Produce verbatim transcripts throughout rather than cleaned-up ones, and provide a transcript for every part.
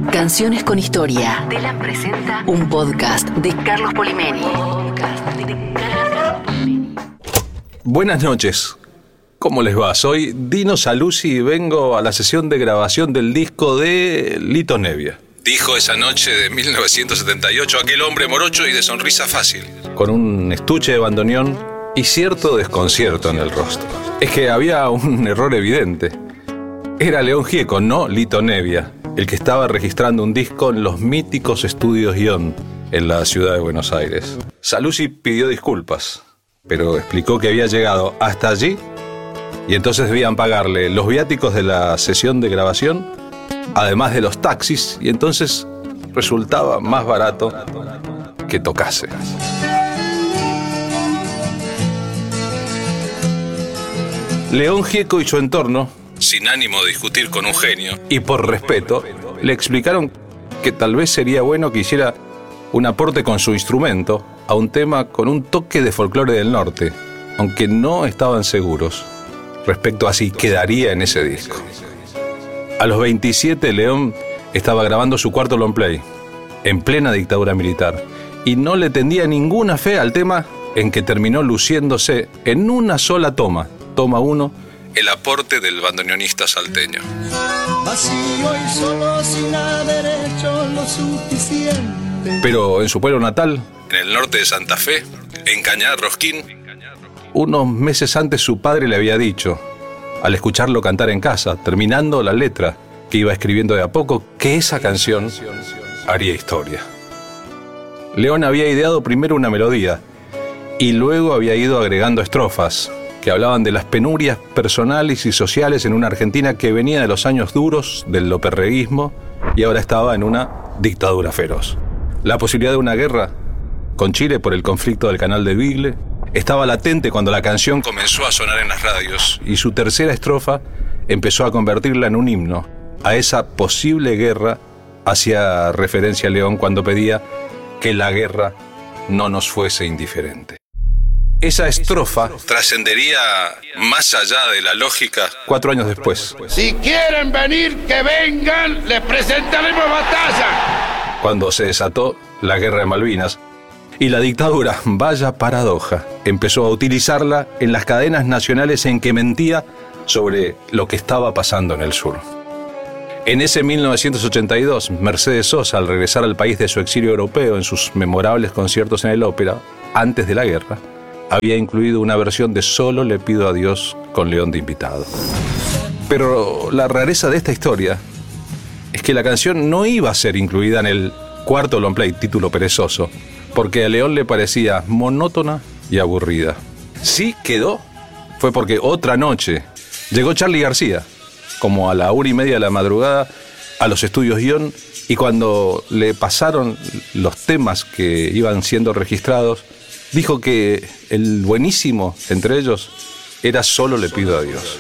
Canciones con Historia. Telam presenta un podcast de Carlos Polimeni. Buenas noches. ¿Cómo les va? Soy Dino Saluzzi y vengo a la sesión de grabación del disco de Lito Nebbia. Dijo esa noche de mil novecientos setenta y ocho aquel hombre morocho y de sonrisa fácil, con un estuche de bandoneón y cierto desconcierto en el rostro. Es que había un error evidente. Era León Gieco, no Lito Nebbia, el que estaba registrando un disco en los míticos estudios Ion en la ciudad de Buenos Aires. Saluzzi pidió disculpas, pero explicó que había llegado hasta allí y entonces debían pagarle los viáticos de la sesión de grabación, además de los taxis, y entonces resultaba más barato que tocase. León Gieco y su entorno, sin ánimo de discutir con un genio, y por respeto, le explicaron que tal vez sería bueno que hiciera un aporte con su instrumento a un tema con un toque de folclore del norte, aunque no estaban seguros respecto a si quedaría en ese disco. A los veintisiete, León estaba grabando su cuarto long play, en plena dictadura militar, y no le tendía ninguna fe al tema en que terminó luciéndose en una sola toma, toma uno, el aporte del bandoneonista salteño. Vacío y solo sin haber hecho lo suficiente. Pero en su pueblo natal, en el norte de Santa Fe, en Cañar Rosquín, unos meses antes su padre le había dicho, al escucharlo cantar en casa, terminando la letra que iba escribiendo de a poco, que esa canción haría historia. León había ideado primero una melodía y luego había ido agregando estrofas que hablaban de las penurias personales y sociales en una Argentina que venía de los años duros del loperreguismo y ahora estaba en una dictadura feroz. La posibilidad de una guerra con Chile por el conflicto del Canal de Beagle estaba latente cuando la canción comenzó a sonar en las radios y su tercera estrofa empezó a convertirla en un himno a esa posible guerra. Hacía referencia a León cuando pedía que la guerra no nos fuese indiferente. Esa estrofa trascendería más allá de la lógica cuatro años después. Si quieren venir, que vengan, les presentaremos batalla. Cuando se desató la guerra de Malvinas y la dictadura, vaya paradoja, empezó a utilizarla en las cadenas nacionales en que mentía sobre lo que estaba pasando en el sur. En ese mil novecientos ochenta y dos, Mercedes Sosa, al regresar al país de su exilio europeo en sus memorables conciertos en el Ópera, antes de la guerra, había incluido una versión de Solo le pido a Dios con León de invitado. Pero la rareza de esta historia es que la canción no iba a ser incluida en el cuarto long play, título perezoso, porque a León le parecía monótona y aburrida. Sí quedó, fue porque otra noche llegó Charly García, como a la una y media de la madrugada, a los estudios Ion, y cuando le pasaron los temas que iban siendo registrados, dijo que el buenísimo entre ellos era Solo le pido a Dios.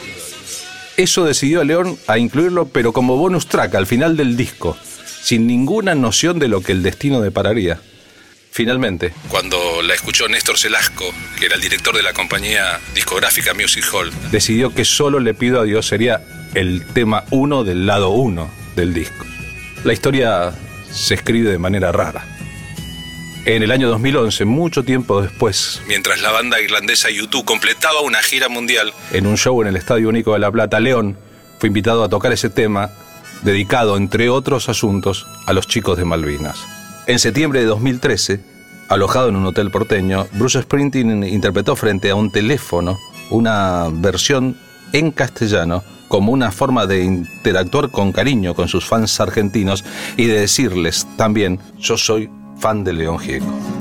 Eso decidió a León a incluirlo, pero como bonus track al final del disco, sin ninguna noción de lo que el destino depararía. Finalmente, cuando la escuchó Néstor Celasco, que era el director de la compañía discográfica Music Hall, decidió que Solo le pido a Dios sería el tema uno del lado uno del disco. La historia se escribe de manera rara. En el año dos mil once, mucho tiempo después, mientras la banda irlandesa U dos completaba una gira mundial, en un show en el Estadio Único de La Plata, León fue invitado a tocar ese tema, dedicado, entre otros asuntos, a los chicos de Malvinas. En septiembre de dos mil trece, alojado en un hotel porteño, Bruce Springsteen interpretó frente a un teléfono una versión en castellano como una forma de interactuar con cariño con sus fans argentinos y de decirles también: yo soy fan de León Gieco.